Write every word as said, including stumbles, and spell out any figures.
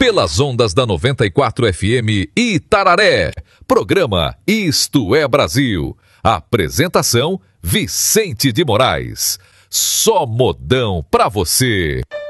pelas ondas da noventa e quatro F M Itararé. Programa Isto é Brasil. Apresentação Vicente de Moraes. Só modão pra você.